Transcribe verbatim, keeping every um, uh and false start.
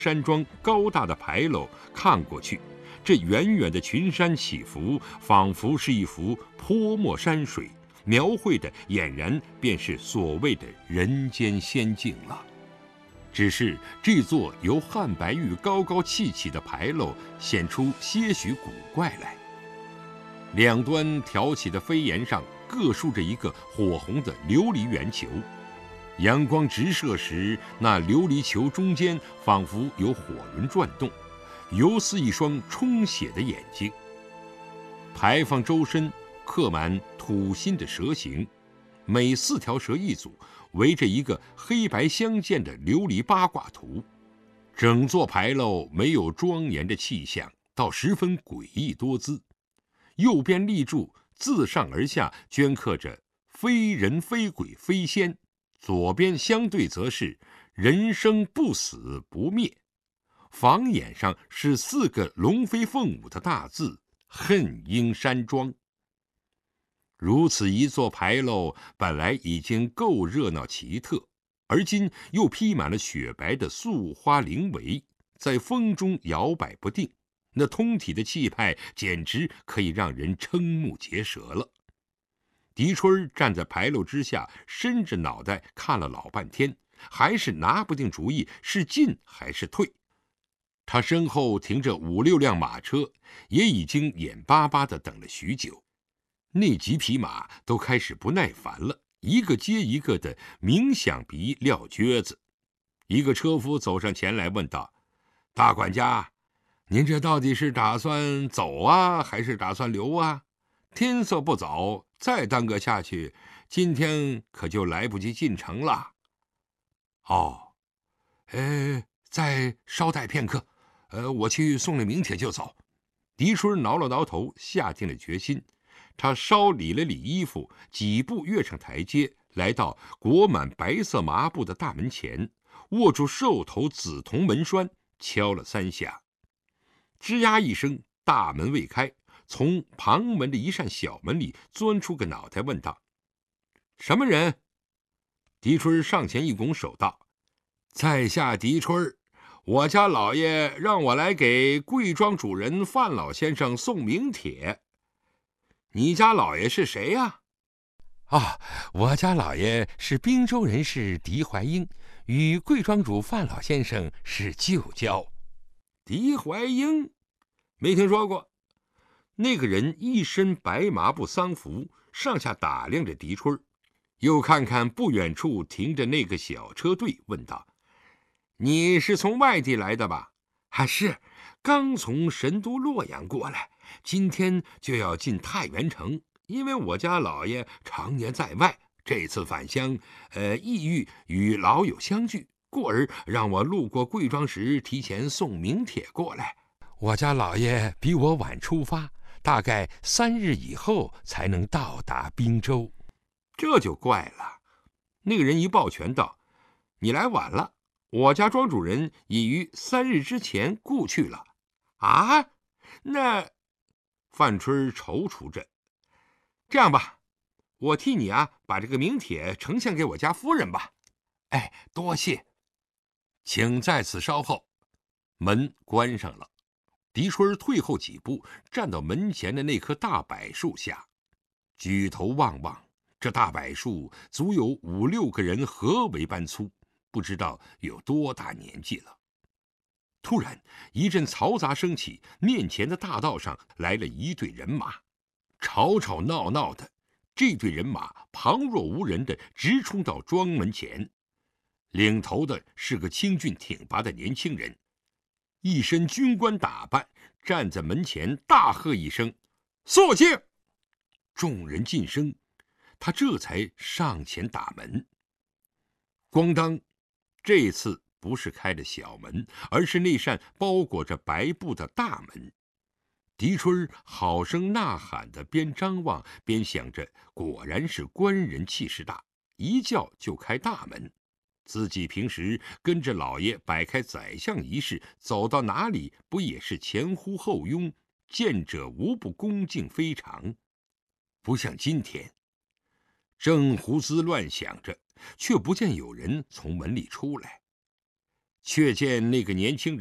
山庄高大的牌楼看过去，这远远的群山起伏，仿佛是一幅泼墨山水，描绘的俨然便是所谓的人间仙境了。只是这座由汉白玉高高砌起的牌楼显出些许古怪来。两端挑起的飞檐上各竖着一个火红的琉璃圆球，阳光直射时，那琉璃球中间仿佛有火轮转动，犹似一双充血的眼睛。牌坊周身刻满土心的蛇形，每四条蛇一组，围着一个黑白相间的琉璃八卦图。整座牌楼没有庄严的气象，倒十分诡异多姿。右边立柱自上而下镌刻着非人非鬼非仙，左边相对则是人生不死不灭，房檐上是四个龙飞凤舞的大字恨鹰山庄。如此一座牌楼本来已经够热闹奇特，而今又披满了雪白的素花绫围，在风中摇摆不定，那通体的气派简直可以让人瞠目结舌了。狄春站在牌楼之下，伸着脑袋看了老半天，还是拿不定主意是进还是退。他身后停着五六辆马车，也已经眼巴巴地等了许久。那几匹马都开始不耐烦了，一个接一个的鸣响鼻撂撅子。一个车夫走上前来问道：“大管家，您这到底是打算走啊，还是打算留啊？天色不早，再耽搁下去，今天可就来不及进城了。”“哦，呃，再稍待片刻，呃，我去送了名帖就走。”狄春挠了挠头，下定了决心。他稍理了理衣服，几步跃上台阶，来到裹满白色麻布的大门前，握住兽头紫铜门栓，敲了三下。吱呀一声，大门未开，从旁门的一扇小门里钻出个脑袋，问道：“什么人？”狄春上前一拱手道：“在下狄春，我家老爷让我来给贵庄主人范老先生送名帖。”“你家老爷是谁呀？”“ 啊，我家老爷是滨州人士狄怀英，与贵庄主范老先生是旧交。”“ 狄怀英？没听说过。”那个人一身白麻布丧服，上下打量着狄春，又看看不远处停着那个小车队，问道：“你是从外地来的吧？”“还是，刚从神都洛阳过来，今天就要进太原城，因为我家老爷常年在外，这次返乡，呃，意欲与老友相聚，故而让我路过贵庄时提前送名帖过来。”“ 我家老爷比我晚出发，大概三日以后才能到达滨州。”“ 这就怪了。”那个人一抱拳道：“你来晚了，我家庄主人已于三日之前故去了。”“啊？那……”范春踌躇着。“这样吧，我替你啊，把这个名帖呈现给我家夫人吧。”“哎，多谢。”“请在此稍后。”门关上了。狄春退后几步，站到门前的那棵大柏树下，举头望望，这大柏树足有五六个人合围般粗，不知道有多大年纪了。突然一阵嘈杂声起，面前的大道上来了一队人马，吵吵闹闹的。这队人马旁若无人的直冲到庄门前，领头的是个清俊挺拔的年轻人，一身军官打扮，站在门前大喝一声：“肃静！”众人噤声，他这才上前打门。咣当，这次不是开的小门，而是那扇包裹着白布的大门。狄春好声呐喊的边张望边想着，果然是官人气势大，一叫就开大门。自己平时跟着老爷摆开宰相仪式，走到哪里不也是前呼后拥，见者无不恭敬非常。不像今天，正胡思乱想着，却不见有人从门里出来。 却见那个年轻人